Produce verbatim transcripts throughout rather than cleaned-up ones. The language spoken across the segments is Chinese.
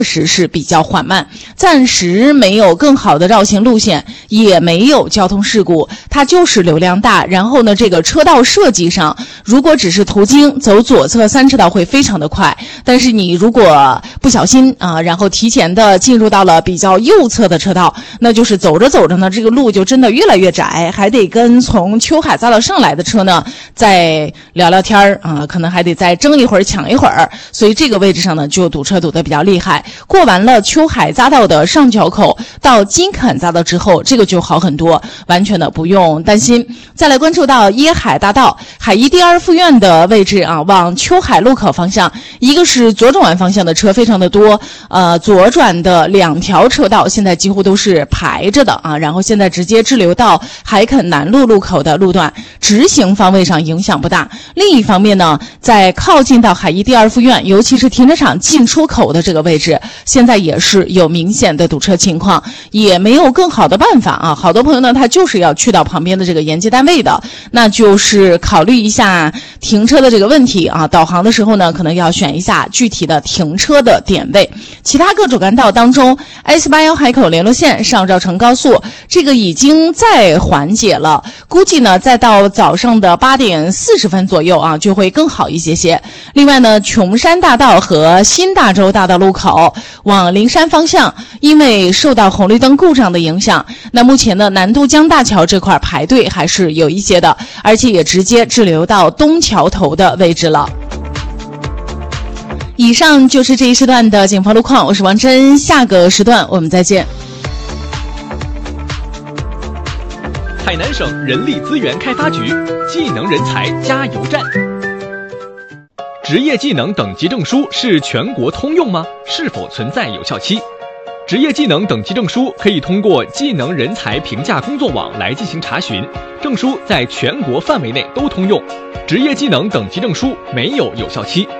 实是比较缓慢，暂时没有更好的绕行路线，也没有交通事故，它就是流量大。然后呢，这个车道设计上，如果只是途经走左侧三车道会非常的快，但是你如果不小心啊，然后提前的进入到了比较右侧的车道，那就是走着走着呢，这个路就真的越来越窄，还得跟从秋海匝道上来的车呢再聊聊天儿啊，可能还得再争一会儿抢一会儿，所以这个位置上呢就堵车堵得比较厉害。过完了秋海匝道的上角口到金坎匝道之后，这个就好很多，完全的不用担心。再来关注到椰海大道海医第二附院的位置啊，往秋海路口方向，一个是左转弯方向的车非常的多，呃，左转的两条车道现在几乎都是排着的啊，然后现在直接滞留到海垦南路路口的路段，直行方位上影响不大。另一方面呢，在靠近到海医第二附院，尤其是停车场进出口的这个位置，现在也是有明显的堵车情况，也没有更好的办法啊。好多朋友呢，他就是要去到旁边的这个沿街单位的，那就是考虑一下停车的这个问题啊。导航的时候呢，可能要选一下具体的停车的点位。其他各主干道当中 ，S 八幺 海口联络线上绕城高速这个已经在缓解了，估计呢再到早上的八点四十分左右啊，就会更好一些些。另外呢，琼山大道和新大洲大道路口往灵山方向，因为受到红绿灯故障的影响，那目前呢南渡江大桥这块排队还是有一些的，而且也直接滞留到东桥头的位置了。以上就是这一时段的警方路况，我是王真，下个时段我们再见。 海南省人力资源开发局技能人才加油站。职业技能等级证书是全国通用吗？是否存在有效期？职业技能等级证书可以通过技能人才评价工作网来进行查询，证书在全国范围内都通用。职业技能等级证书没有有效期。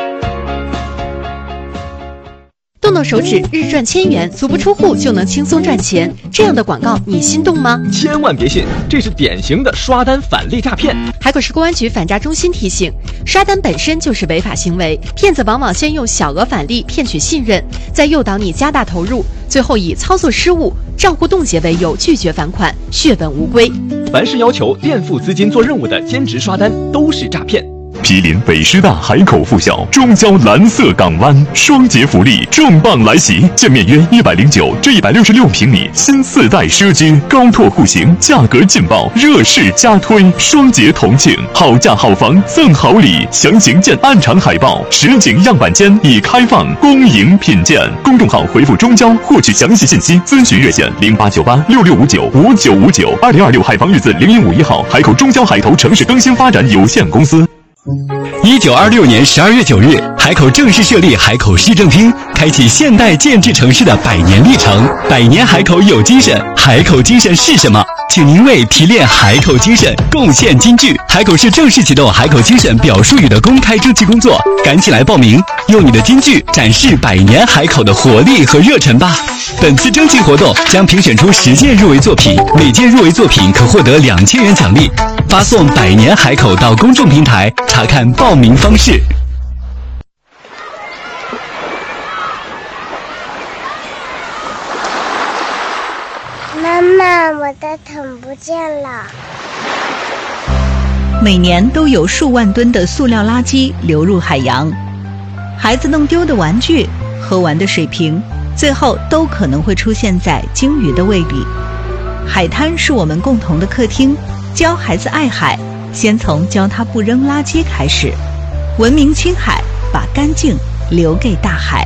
动动手指，日赚千元，足不出户就能轻松赚钱，这样的广告你心动吗？ 千万别信，这是典型的刷单返利诈骗。 海口市公安局反诈中心提醒，刷单本身就是违法行为，骗子往往先用小额返利骗取信任，再诱导你加大投入，最后以操作失误、账户冻结为由拒绝返款，血本无归。 凡是要求垫付资金做任务的兼职刷单都是诈骗。 毗邻北师大海口附校中交蓝色港湾，双节福利重磅来袭，建面约一百零九至一百六十六平米新四代奢居，高拓户型，价格劲爆，热势加推，双节同庆，好价好房赠好礼，详情见暗场海报，实景样板间已开放，恭迎品鉴。公众号回复中交获取详细信息，咨询热线零八九八六六五九五九五九。二零二六海防日字零零五一号，海口中交海投城市更新发展有限公司。 一九二六年十二月九日，海口正式设立海口市政厅，开启现代建制城市的百年历程。百年海口有精神，海口精神是什么？请您为提炼海口精神贡献金句。海口市正式启动海口精神表述语的公开征集工作，赶紧来报名，用你的金句展示百年海口的活力和热忱吧。本次征集活动将评选出十件入围作品，每件入围作品可获得两千元奖励。发送百年海口到公众平台查看报名方式。 妈妈，我的桶不见了。 每年都有数万吨的塑料垃圾流入海洋，孩子弄丢的玩具、喝完的水瓶，最后都可能会出现在鲸鱼的胃里。海滩是我们共同的客厅，教孩子爱海，先从教他不扔垃圾开始。文明青海，把干净留给大海。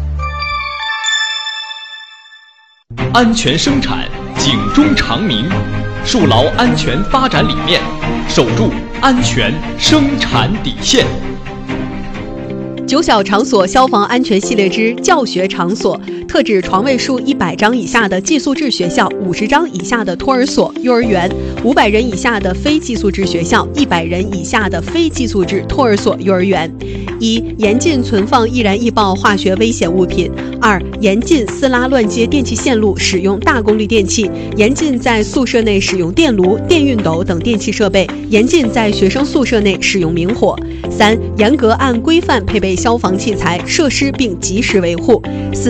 安全生产，警钟长鸣，树牢安全发展理念，守住安全生产底线。 九小场所消防安全系列之教学场所，特指床位数一百张以下的寄宿制学校、五十张以下的托儿所、幼儿园，五百人以下的非寄宿制学校，一百人以下的非寄宿制托儿所、幼儿园。一、严禁存放易燃易爆化学危险物品。二、严禁撕拉乱接电气线路，使用大功率电器，严禁在宿舍内使用电炉、电熨斗等电气设备，严禁在学生宿舍内使用明火。三、严格按规范配备消防器材设施并及时维护。四